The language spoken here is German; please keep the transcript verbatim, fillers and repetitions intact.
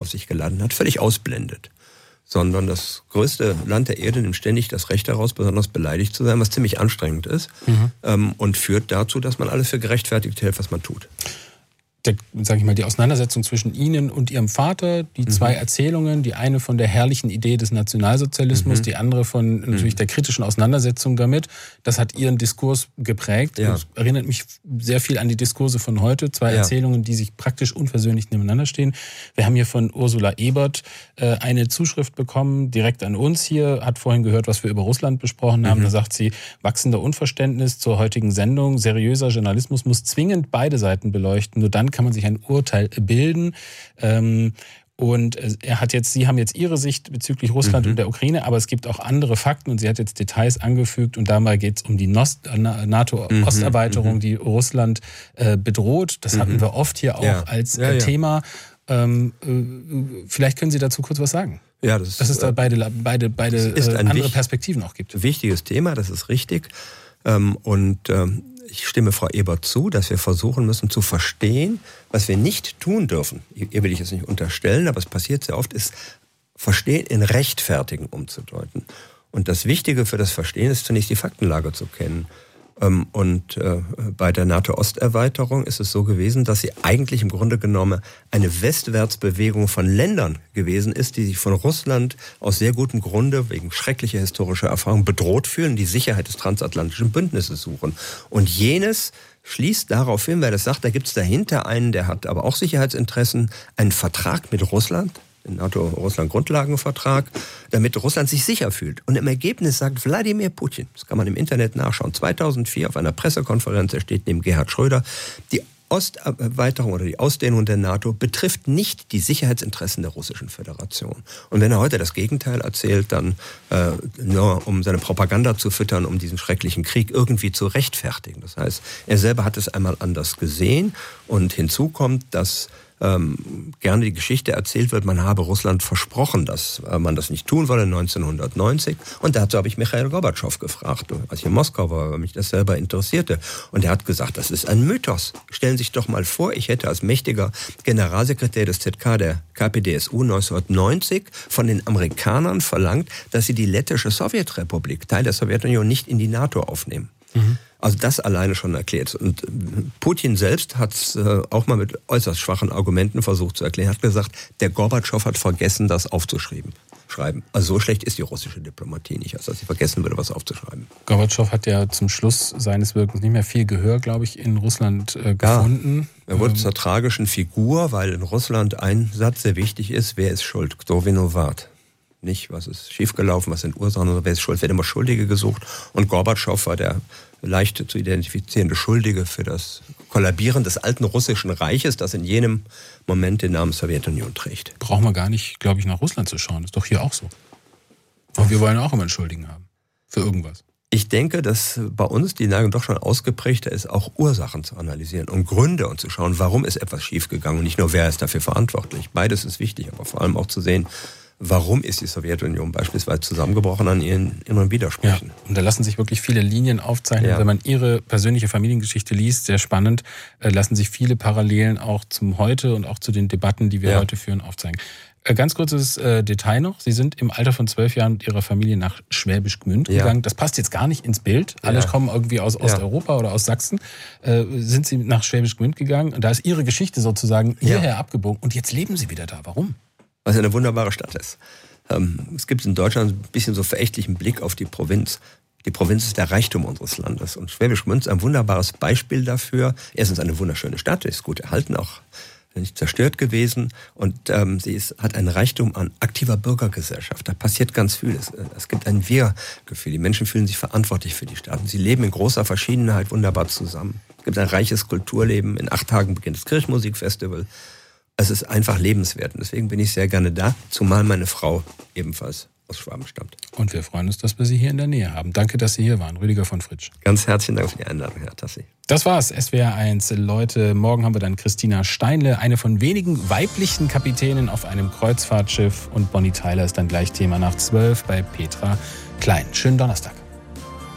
auf sich geladen hat, völlig ausblendet. Sondern das größte Land der Erde nimmt ständig das Recht daraus, besonders beleidigt zu sein, was ziemlich anstrengend ist, mhm. ähm, und führt dazu, dass man alles für gerechtfertigt hält, was man tut. Sage ich mal, die Auseinandersetzung zwischen Ihnen und Ihrem Vater, die mhm. zwei Erzählungen, die eine von der herrlichen Idee des Nationalsozialismus, mhm. die andere von natürlich der kritischen Auseinandersetzung damit, das hat Ihren Diskurs geprägt. Ja. Das erinnert mich sehr viel an die Diskurse von heute, zwei ja. Erzählungen, die sich praktisch unversöhnlich nebeneinander stehen. Wir haben hier von Ursula Ebert äh, eine Zuschrift bekommen, direkt an uns hier, hat vorhin gehört, was wir über Russland besprochen haben. Mhm. Da sagt sie, wachsender Unverständnis zur heutigen Sendung, seriöser Journalismus muss zwingend beide Seiten beleuchten, nur dann kann man sich ein Urteil bilden. Ähm, und er hat jetzt, Sie haben jetzt Ihre Sicht bezüglich Russland mhm. und der Ukraine, aber es gibt auch andere Fakten und sie hat jetzt Details angefügt und dabei geht es um die NATO-Osterweiterung, mhm. die Russland äh, bedroht. Das mhm. hatten wir oft hier auch ja. als ja, ja. Thema. Ähm, äh, vielleicht können Sie dazu kurz was sagen. Ja, das, dass es da beide, beide, beide äh, andere wichtig, Perspektiven auch gibt. Wichtiges Thema, das ist richtig. Ähm, und ähm, ich stimme Frau Ebert zu, dass wir versuchen müssen zu verstehen, was wir nicht tun dürfen. Ihr will ich es nicht unterstellen, aber es passiert sehr oft, ist Verstehen in Rechtfertigen umzudeuten. Und das Wichtige für das Verstehen ist zunächst die Faktenlage zu kennen. Und äh, bei der NATO-Osterweiterung ist es so gewesen, dass sie eigentlich im Grunde genommen eine Westwärtsbewegung von Ländern gewesen ist, die sich von Russland aus sehr gutem Grunde wegen schrecklicher historischer Erfahrungen bedroht fühlen, die Sicherheit des transatlantischen Bündnisses suchen. Und jenes schließt darauf hin, wer das sagt, da gibt es dahinter einen, der hat aber auch Sicherheitsinteressen, einen Vertrag mit Russland, den NATO-Russland-Grundlagenvertrag, damit Russland sich sicher fühlt. Und im Ergebnis sagt Wladimir Putin, das kann man im Internet nachschauen, zweitausendvier auf einer Pressekonferenz, er steht neben Gerhard Schröder, die Osterweiterung oder die Ausdehnung der NATO betrifft nicht die Sicherheitsinteressen der Russischen Föderation. Und wenn er heute das Gegenteil erzählt, dann äh, nur um seine Propaganda zu füttern, um diesen schrecklichen Krieg irgendwie zu rechtfertigen. Das heißt, er selber hat es einmal anders gesehen und hinzu kommt, dass Ähm, gerne die Geschichte erzählt wird, man habe Russland versprochen, dass äh, man das nicht tun wolle, neunzehnhundertneunzig. Und dazu habe ich Michail Gorbatschow gefragt, als ich in Moskau war, weil mich das selber interessierte. Und er hat gesagt, das ist ein Mythos. Stellen Sie sich doch mal vor, ich hätte als mächtiger Generalsekretär des Z K der K P D S U neunzehnhundertneunzig von den Amerikanern verlangt, dass sie die lettische Sowjetrepublik, Teil der Sowjetunion, nicht in die NATO aufnehmen. Mhm. Also das alleine schon erklärt. Und Putin selbst hat es äh, auch mal mit äußerst schwachen Argumenten versucht zu erklären. Er hat gesagt, der Gorbatschow hat vergessen, das aufzuschreiben. Schreiben. Also so schlecht ist die russische Diplomatie nicht, als dass sie vergessen würde, was aufzuschreiben. Gorbatschow hat ja zum Schluss seines Wirkens nicht mehr viel Gehör, glaube ich, in Russland äh, gefunden. Ja, er wurde ähm. zur tragischen Figur, weil in Russland ein Satz sehr wichtig ist, wer ist schuld? Kto vinovat? Nicht, was ist schiefgelaufen, was sind Ursachen, sondern wer ist schuld? Es wird immer Schuldige gesucht. Und Gorbatschow war der leicht zu identifizierende Schuldige für das Kollabieren des alten russischen Reiches, das in jenem Moment den Namen Sowjetunion trägt. Braucht man gar nicht, glaube ich, nach Russland zu schauen. Ist doch hier auch so. Und wir wollen auch immer einen Schuldigen haben. Für irgendwas. Ich denke, dass bei uns die Lage doch schon ausgeprägter ist, auch Ursachen zu analysieren und Gründe und zu schauen, warum ist etwas schiefgegangen und nicht nur, wer ist dafür verantwortlich. Beides ist wichtig, aber vor allem auch zu sehen, warum ist die Sowjetunion beispielsweise zusammengebrochen an ihren inneren Widersprüchen. Ja, und da lassen sich wirklich viele Linien aufzeichnen. Ja. Wenn man Ihre persönliche Familiengeschichte liest, sehr spannend, lassen sich viele Parallelen auch zum Heute und auch zu den Debatten, die wir ja. heute führen, aufzeigen. Ganz kurzes äh, Detail noch. Sie sind im Alter von zwölf Jahren mit Ihrer Familie nach Schwäbisch Gmünd ja. gegangen. Das passt jetzt gar nicht ins Bild. Alle ja. kommen irgendwie aus Osteuropa ja. oder aus Sachsen. Äh, sind Sie nach Schwäbisch Gmünd gegangen und da ist Ihre Geschichte sozusagen hierher ja. abgebogen. Und jetzt leben Sie wieder da. Warum? Was eine wunderbare Stadt ist. Ähm, es gibt in Deutschland ein bisschen so verächtlichen Blick auf die Provinz. Die Provinz ist der Reichtum unseres Landes. Und Schwäbisch Gmünd ist ein wunderbares Beispiel dafür. Erstens eine wunderschöne Stadt, ist gut erhalten, auch nicht zerstört gewesen. Und ähm, sie ist, hat einen Reichtum an aktiver Bürgergesellschaft. Da passiert ganz viel. Es, es gibt ein Wir-Gefühl. Die Menschen fühlen sich verantwortlich für die Stadt. Und sie leben in großer Verschiedenheit wunderbar zusammen. Es gibt ein reiches Kulturleben. In acht Tagen beginnt das Kirchmusikfestival. Es ist einfach lebenswert und deswegen bin ich sehr gerne da, zumal meine Frau ebenfalls aus Schwaben stammt. Und wir freuen uns, dass wir Sie hier in der Nähe haben. Danke, dass Sie hier waren. Rüdiger von Fritsch. Ganz herzlichen Dank für die Einladung, Herr Tassi. Das war's, S W R eins. Leute, morgen haben wir dann Christina Steinle, eine von wenigen weiblichen Kapitänen auf einem Kreuzfahrtschiff. Und Bonnie Tyler ist dann gleich Thema nach zwölf bei Petra Klein. Schönen Donnerstag.